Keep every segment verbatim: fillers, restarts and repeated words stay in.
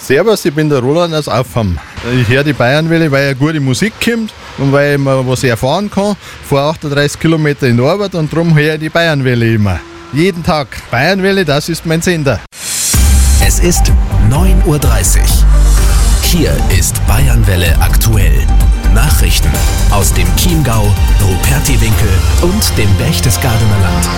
Servus, ich bin der Roland aus Aufham. Ich höre die Bayernwelle, weil ja gute Musik kommt und weil man was erfahren kann. Vor achtunddreißig Kilometer in der Arbeit und darum höre ich die Bayernwelle immer. Jeden Tag. Bayernwelle, das ist mein Sender. Es ist neun Uhr dreißig. Hier ist Bayernwelle aktuell. Nachrichten aus dem Chiemgau, Rupertiwinkel und dem Berchtesgadener Land.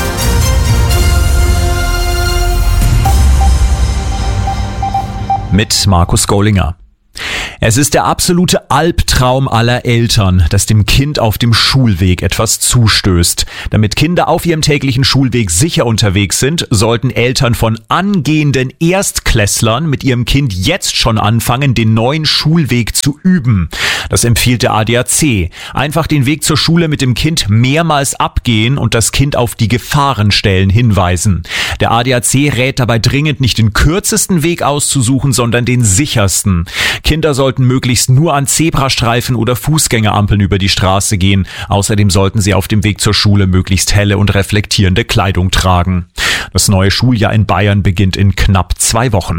Mit Markus Gollinger. Es ist der absolute Albtraum aller Eltern, dass dem Kind auf dem Schulweg etwas zustößt. Damit Kinder auf ihrem täglichen Schulweg sicher unterwegs sind, sollten Eltern von angehenden Erstklässlern mit ihrem Kind jetzt schon anfangen, den neuen Schulweg zu üben. Das empfiehlt der A D A C. Einfach den Weg zur Schule mit dem Kind mehrmals abgehen und das Kind auf die Gefahrenstellen hinweisen. Der A D A C rät dabei dringend, nicht den kürzesten Weg auszusuchen, sondern den sichersten. Kinder sollten möglichst nur an Zebrastreifen oder Fußgängerampeln über die Straße gehen. Außerdem sollten sie auf dem Weg zur Schule möglichst helle und reflektierende Kleidung tragen. Das neue Schuljahr in Bayern beginnt in knapp zwei Wochen.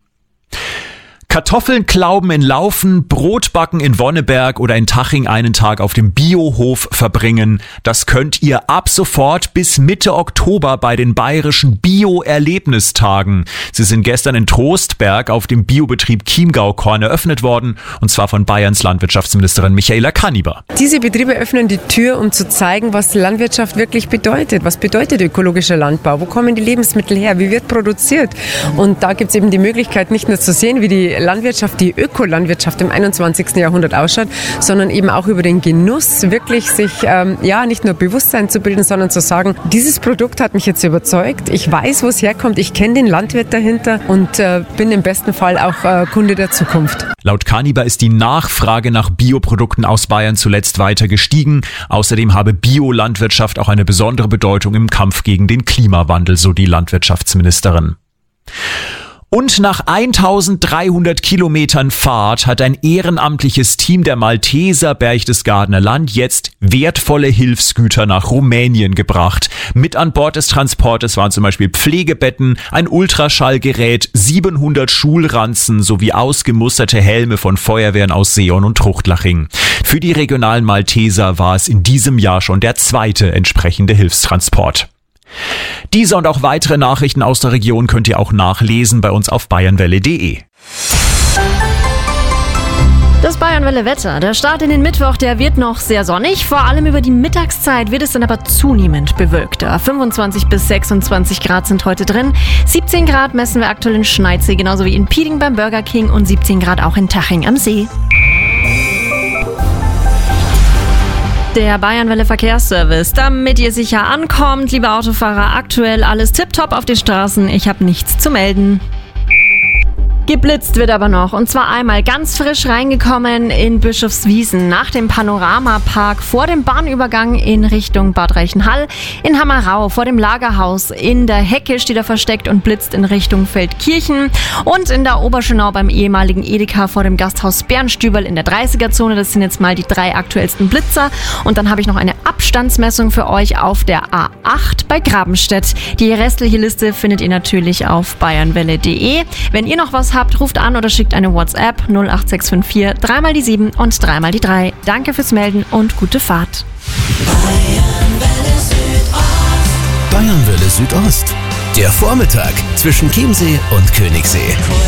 Kartoffeln klauben in Laufen, Brot backen in Wonneberg oder in Taching einen Tag auf dem Biohof verbringen. Das könnt ihr ab sofort bis Mitte Oktober bei den bayerischen Bio-Erlebnistagen. Sie sind gestern in Trostberg auf dem Biobetrieb Chiemgau-Korn eröffnet worden, und zwar von Bayerns Landwirtschaftsministerin Michaela Kaniber. Diese Betriebe öffnen die Tür, um zu zeigen, was Landwirtschaft wirklich bedeutet. Was bedeutet ökologischer Landbau? Wo kommen die Lebensmittel her? Wie wird produziert? Und da gibt es eben die Möglichkeit, nicht nur zu sehen, wie die Landwirtschaft, die Ökolandwirtschaft im einundzwanzigsten Jahrhundert ausschaut, sondern eben auch über den Genuss wirklich sich ähm, ja nicht nur Bewusstsein zu bilden, sondern zu sagen, dieses Produkt hat mich jetzt überzeugt, ich weiß, wo es herkommt, ich kenne den Landwirt dahinter und äh, bin im besten Fall auch äh, Kunde der Zukunft. Laut Kaniber ist die Nachfrage nach Bioprodukten aus Bayern zuletzt weiter gestiegen. Außerdem habe Biolandwirtschaft auch eine besondere Bedeutung im Kampf gegen den Klimawandel, so die Landwirtschaftsministerin. Und nach eintausenddreihundert Kilometern Fahrt hat ein ehrenamtliches Team der Malteser Berchtesgadener Land jetzt wertvolle Hilfsgüter nach Rumänien gebracht. Mit an Bord des Transportes waren zum Beispiel Pflegebetten, ein Ultraschallgerät, siebenhundert Schulranzen sowie ausgemusterte Helme von Feuerwehren aus Seeon und Truchtlaching. Für die regionalen Malteser war es in diesem Jahr schon der zweite entsprechende Hilfstransport. Diese und auch weitere Nachrichten aus der Region könnt ihr auch nachlesen bei uns auf bayernwelle punkt de. Das Bayernwelle-Wetter. Der Start in den Mittwoch, der wird noch sehr sonnig. Vor allem über die Mittagszeit wird es dann aber zunehmend bewölkter. fünfundzwanzig bis sechsundzwanzig Grad sind heute drin. siebzehn Grad messen wir aktuell in Schneidsee, genauso wie in Pieding beim Burger King und siebzehn Grad auch in Taching am See. Der Bayernwelle Verkehrsservice. Damit ihr sicher ankommt, liebe Autofahrer, aktuell alles tipptopp auf den Straßen. Ich habe nichts zu melden. Geblitzt wird aber noch, und zwar einmal ganz frisch reingekommen in Bischofswiesen nach dem Panoramapark vor dem Bahnübergang in Richtung Bad Reichenhall, in Hammerau vor dem Lagerhaus, in der Hecke steht er versteckt und blitzt in Richtung Feldkirchen und in der Oberschönau beim ehemaligen Edeka vor dem Gasthaus Bernstüberl in der dreißiger-Zone. Das sind jetzt mal die drei aktuellsten Blitzer, und dann habe ich noch eine Abstandsmessung für euch auf der A acht bei Grabenstedt. Die restliche Liste findet ihr natürlich auf bayernwelle punkt de. Wenn ihr noch was habt, Habt, ruft an oder schickt eine WhatsApp null acht sechs fünf vier, drei mal die sieben und drei mal die drei. Danke fürs Melden und gute Fahrt. Bayernwelle Südost. Der Vormittag zwischen Chiemsee und Königssee.